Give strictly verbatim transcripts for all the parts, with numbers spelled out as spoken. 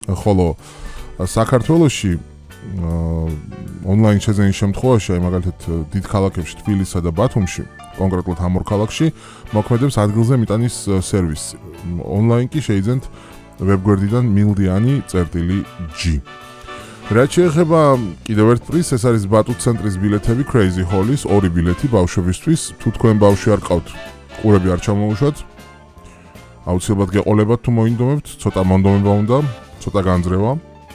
ხოლო საქართველოში ონლაინ შეძენის შემთხვევაში, აი მაგალითად დიდ ქალაქებში, თბილისსა და ბათუმში, კონკრეტულად ამ ორ ქალაქში, მოქმედებს ადგილზე მიტანის სერვისი. ონლაინ კი შეიძენთ ვებგვერდიდან mildiani.g. რაც შეეხება კიდევ ერთ პრიზს, ეს არის ბატუ ცენტრის ბილეთები Crazy Hall-ის ორი ბილეთი ბავშვებისთვის. თუ თქვენ ბავშვი არ ყავთ, ყურები არ ჩამოუშვათ. აუცილებლად გეყოლებათ თუ მოინდომებთ, ცოტა მონდომება უნდა, ცოტა განძრევა.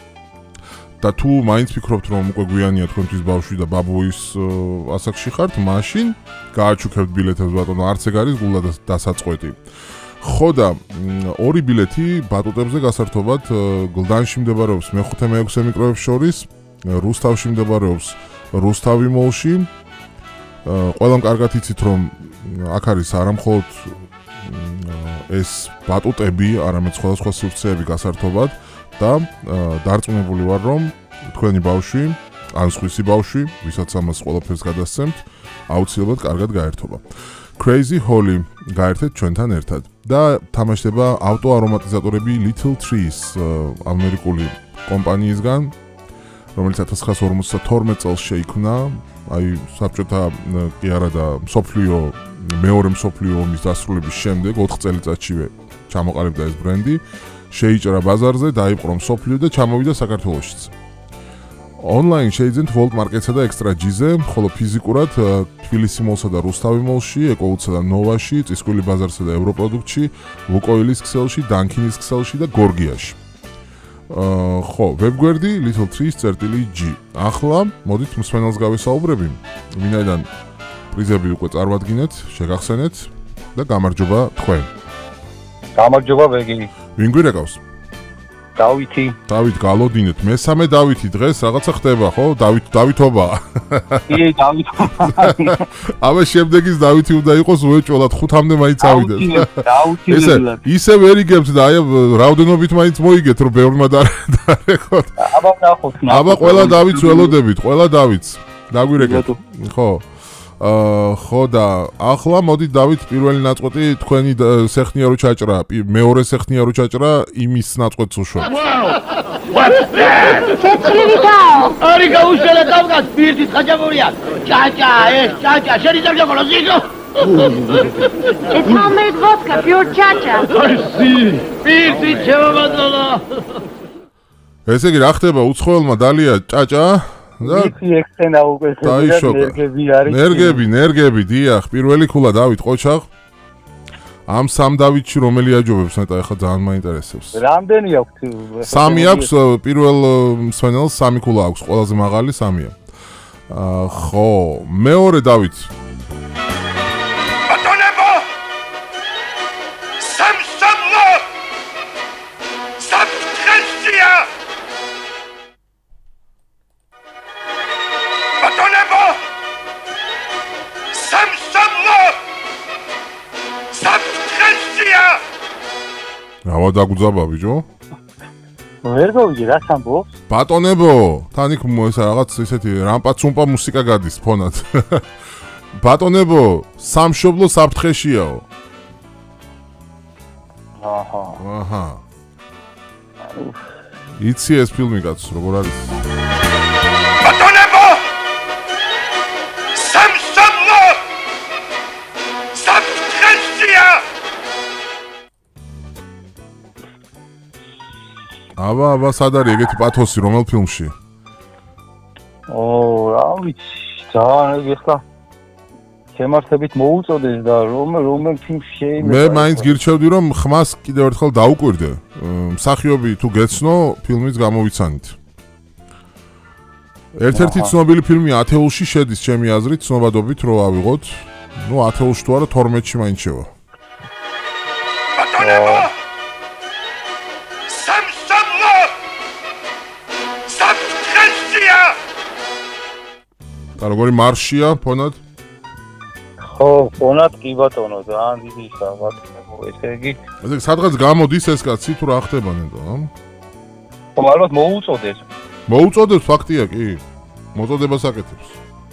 და თუ მაინც ფიქრობთ, რომ უკვე გვიანია თქვენთვის ბავშვი და ბაბუის ასაკში ხართ, მაშინ გააჩუქებთ ბილეთებს ბატონო, არც ეგ არის გულა დასაწყვეტი. ხო და ორი ბილეთი ბატუტებზე გასართობად გლდანში მდებარეობს მეხუთე მეექვსე მიკროებს შორის, რუსთავში მდებარეობს რუსთავი მოლში. ყველამ კარგად იცით, რომ აქ არის არამხოლოდ ეს ბატუტები, არამედ სხვადასხვა სივრცეები გასართობად და დარწმუნებული ვარ, რომ თქვენი ბავშვი, ან სხვისი ბავშვი, ვისაც ამას ყველაფერს გადასცემთ, აუცილებლად კარგად გაერთობა. Crazy Hall-ი გაერთეთ ჩვენთან ერთად და თამაშდება ავტოარომატიზატორები Little Trees ამერიკული კომპანიისგან, რომელიც ათას ცხრაასი ორმოცდათორმეტ წელს შეიქმნა, აი საბჭოთა კი არა და მსოფლიო მეორე მსოფლიო ომის დასრულების შემდეგ ოთხ წელიწადშივე ჩამოყალიბდა ეს ბრენდი, შეიჭრა ბაზარზე, დაიპყრო მსოფლიო და ჩამოვიდა საქართველოშიც. ონლაინ შეიძენთ Volt Market-სა და Extra G-ზე, ხოლო ფიზიკურად თბილისი მოლსა და რუსთავი მოლში, ეკოუთსა და ნოვაში, წისქვილი ბაზარსა და ევროპროდუქტში, ლუკოილის ქსელში, დანკინის ქსელში და გორგიაში. ხო, ვებგვერდი little trees.g. ახლა მოდით მსმენელს გავესაუბრები, ვინაიდან პრიზები უკვე წარვადგინეთ, შეგახსენეთ და გამარჯობა თქვენ. გამარჯობა ბეგი. ვინ გვირეკავს? დავითი. დავით გალოდინეთ. მესამე დავითი დღეს რაღაცა ხდება, ხო? დავით დავითობა. კი, დავითობა. აბა შემდეგის დავითი უნდა იყოს უეჭველად ხუთამდე მაინც ავიდეს. დავითი. ესე ისე ვერ იგებთ და აი რაოდენობით მაინც მოიგეთ, რომ ბევრმა დარეკოთ. აბა ნახოთ. აბა ყველა დავითს ველოდებით, ყველა დავითს. დაგვირეკეთ. ხო. აა ხო და ახლა მოდი დავით პირველი ნაწყვეტი თქვენი სეხნია რო ჩაჭრა, მეორე სეხნია რო ჩაჭრა, იმის ნაწყვეტს უშვებ. ცეცხლივითაო. არი გაუშველა დავგან პირთის ხაჭაპურია. ჭაჭა, ეს ჭაჭა, შენი ძაღლი ზიგო. It's homemade vodka, pure chacha. Arsi, პირთი შემოვადოლა. ესე იგი რა ხდება უცხოელმა დალია ჭაჭა? და ექსენა უკვე ნერგები არის. ნერგები, ნერგები, დიახ, პირველი ქულა დავით ყოჩაღ. ამ სამ დავითში რომელი აჯობებს ნეტა ახლა ძალიან მაინტერესებს. რამდენი აქვს? სამი აქვს, პირველ მსვენელს სამი ქულა აქვს, ყველაზე მაღალი სამია. აა ხო, მეორე დავით. ბატონებო! სამსამო! საფრთხეშია! ბატონებო! სამსამო! საფრთხეშია! რავა დაგუძაბა ბიჭო? ვერ გავიგე რა სამბობს? ბატონებო, თან იქ ეს რაღაც ესეთი რამპა-ცუმპა მუსიკა გადის ფონად. ბატონებო, სამშობლო საფრთხეშიაო. აჰა. აჰა. იცი ეს ფილმი კაცო, როგორ არის? ბატონებო! სამშობლო! საფრთხეშია! აბა, აბა, სად არის ეგეთი პათოსი რომელ ფილმში? ო, რა ვიცი, ძალიან ეხლა შემართებით მოუწოდეს და რომელ რომელ ფილმში შეიძლება. მე მაინც გირჩევდი რომ ხმას კიდევ ერთხელ დაუკვირდე. მსახიობი თუ გეცნო, ფილმის გამოვიცანით. ერთ-ერთი ცნობილი ფილმი ათეულში შედის ჩემი აზრით, ცნობადობით რო ავიღოთ. ნუ ათეულში თუ არა თორმეტში მაინც შევა. ბატონებო! სამშობლო! საფრთხეშია! და როგორი მარშია ფონად? ხო, ფონად კი ბატონო, ძალიან დიდი საბატონო, ესე იგი. ესე სადღაც გამოდის ეს კაცი თუ რა ხდება ნეტო, ა? ხო, ალბათ მოუწოდეს. მოუწოდებს ფაქტია კი. მოწოდებას აკეთებს.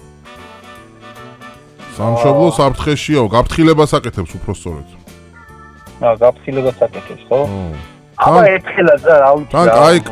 სამშობლო საფრთხეშიაო, გაფრთხილებას აკეთებს უფრო სწორედ. აა, გაფრთხილებას აკეთებს, ხო? აბა ერთხელაც რა რა ვიცი თან რა. კაი